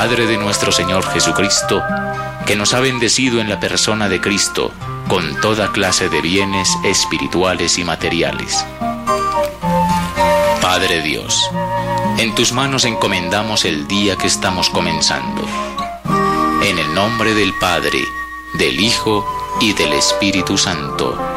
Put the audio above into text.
Madre de nuestro Señor Jesucristo, que nos ha bendecido en la persona de Cristo con toda clase de bienes espirituales y materiales. Padre Dios, en tus manos encomendamos el día que estamos comenzando. En el nombre del Padre, del Hijo y del Espíritu Santo.